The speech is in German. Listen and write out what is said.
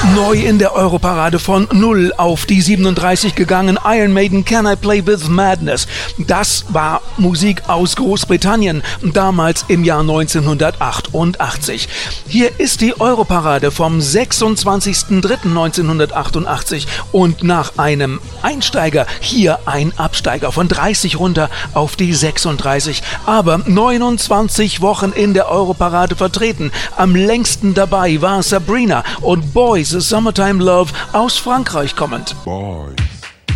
Neu in der Europarade von 0 auf die 37 gegangen, Iron Maiden, Can I Play With Madness. Das war Musik aus Großbritannien, damals im Jahr 1988. Hier ist die Europarade vom 26.03.1988 und nach einem Einsteiger hier ein Absteiger von 30 runter auf die 36. Aber 29 Wochen in der Europarade vertreten. Am längsten dabei war Sabrina und Boys, A Summertime Love aus Frankreich kommend. Boys.